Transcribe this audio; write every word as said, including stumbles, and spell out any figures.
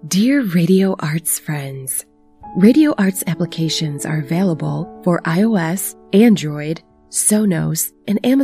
Dear Radio Arts friends, Radio Arts applications are available for iOS, Android, Sonos, and Amazon